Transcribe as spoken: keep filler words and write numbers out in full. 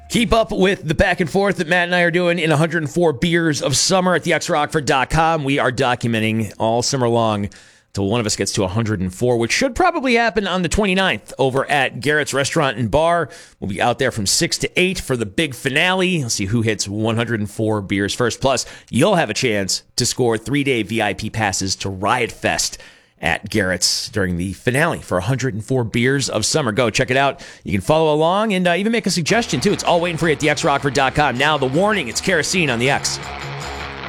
Keep up with the back and forth that Matt and I are doing in one hundred four Beers of Summer at the x rockford dot com. We are documenting all summer long until one of us gets to one hundred four, which should probably happen on the twenty-ninth over at Garrett's Restaurant and Bar. We'll be out there from six to eight for the big finale. Let's see who hits one hundred four beers first. Plus, you'll have a chance to score three-day V I P passes to Riot Fest at Garrett's during the finale for one hundred four Beers of Summer. Go check it out. You can follow along and uh, even make a suggestion, too. It's all waiting for you at the x rockford dot com. Now, the warning, it's kerosene on the X.